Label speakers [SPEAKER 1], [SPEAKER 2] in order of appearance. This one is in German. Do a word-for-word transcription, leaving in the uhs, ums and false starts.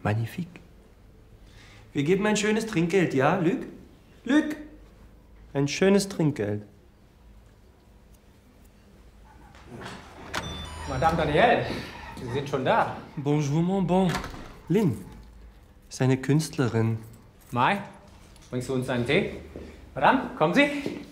[SPEAKER 1] Magnifique. Wir geben ein schönes Trinkgeld, ja, Luc? Luc! Ein schönes Trinkgeld.
[SPEAKER 2] Madame Danielle, Sie sind schon da.
[SPEAKER 1] Bonjour, mon bon. Lynn ist eine Künstlerin.
[SPEAKER 2] Mai, bringst du uns einen Tee? Madame, kommen Sie.